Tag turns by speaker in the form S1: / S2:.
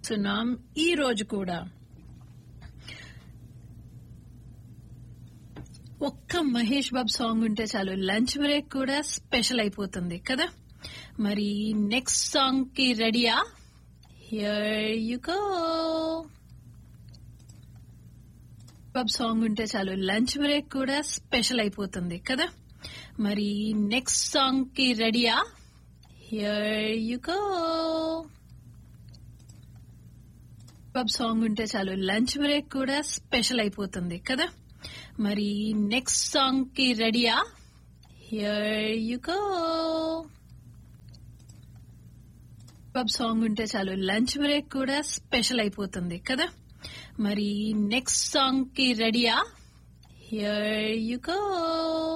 S1: సున్నాం ఈ రోజు కూడా ఒక్క మహేష్ బాబు సాంగ్ ఉంటే చాలు లంచ్ బ్రేక్ కూడా స్పెషల్ అయిపోతుంది కదా. మరి నెక్స్ట్ సాంగ్ కి రెడీయా? Here you go. Babu song ఉంటే చాలు లంచ్ బ్రేక్ కూడా స్పెషల్ అయిపోతుంది కదా. మరి నెక్స్ట్ సాంగ్ కి రెడీయా? Here you go. Babu song ఉంటే చాలు లంచ్ బ్రేక్ కూడా స్పెషల్ అయిపోతుంది కదా. మరి నెక్స్ట్ సాంగ్ కి రెడీయా? Here you go. Babu song ఉంటే చాలు లంచ్ బ్రేక్ కూడా స్పెషల్ అయిపోతుంది కదా. మరి నెక్స్ట్ సాంగ్ కి రెడీయా? Here you go.